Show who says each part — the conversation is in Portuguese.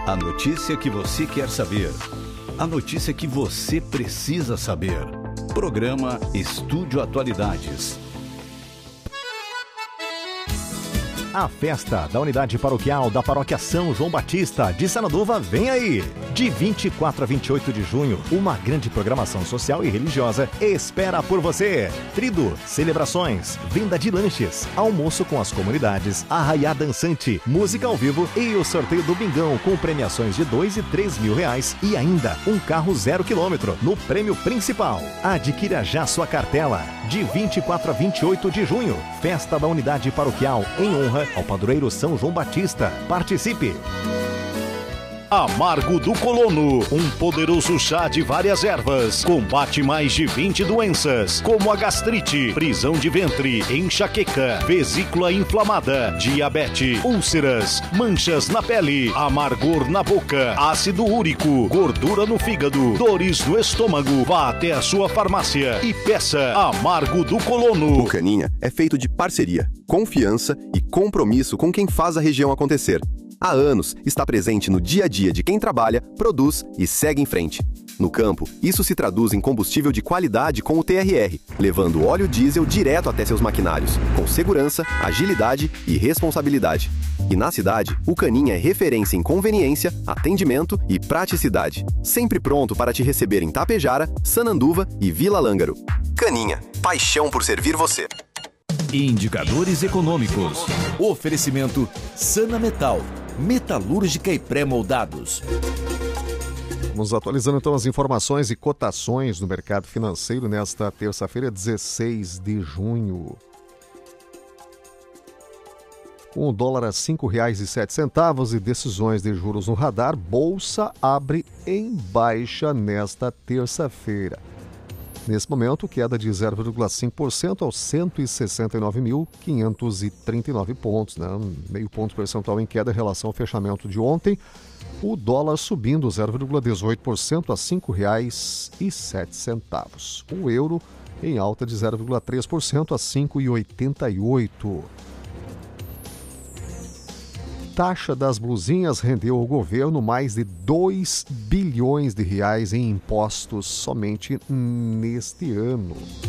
Speaker 1: A notícia que você quer saber. A notícia que você precisa saber. Programa Estúdio Atualidades.
Speaker 2: A festa da unidade paroquial da Paróquia São João Batista de Sananduva vem aí! De 24 a 28 de junho, uma grande programação social e religiosa espera por você. Trido, celebrações, venda de lanches, almoço com as comunidades, arraiá dançante, música ao vivo e o sorteio do Bingão com premiações de R$2 e R$3.000 e ainda um carro 0 km no prêmio principal. Adquira já sua cartela. De 24 a 28 de junho, festa da unidade paroquial em honra ao padroeiro São João Batista. Participe!
Speaker 3: Amargo do Colono, um poderoso chá de várias ervas, combate mais de 20 doenças, como a gastrite, prisão de ventre, enxaqueca, vesícula inflamada, diabetes, úlceras, manchas na pele, amargor na boca, ácido úrico, gordura no fígado, dores no estômago. Vá até a sua farmácia e peça Amargo do Colono.
Speaker 4: O Caninha é feito de parceria, confiança e compromisso com quem faz a região acontecer. Há anos, está presente no dia a dia de quem trabalha, produz e segue em frente. No campo, isso se traduz em combustível de qualidade com o TRR, levando óleo diesel direto até seus maquinários, com segurança, agilidade e responsabilidade. E na cidade, o Caninha é referência em conveniência, atendimento e praticidade. Sempre pronto para te receber em Tapejara, Sananduva e Vila Lângaro. Caninha, paixão por servir você.
Speaker 5: Indicadores econômicos. Oferecimento Sana Metal, metalúrgica e pré-moldados.
Speaker 2: Vamos atualizando então as informações e cotações do mercado financeiro nesta terça-feira, 16 de junho. Com o dólar a R$ 5,07 e decisões de juros no radar, Bolsa abre em baixa nesta terça-feira. Nesse momento, queda de 0,5% aos 169.539 pontos, né? Meio ponto percentual em queda em relação ao fechamento de ontem. O dólar subindo 0,18% a R$ 5,07. O euro em alta de 0,3% a R$ 5,88. Taxa das blusinhas rendeu ao governo mais de 2 bilhões de reais em impostos somente neste ano.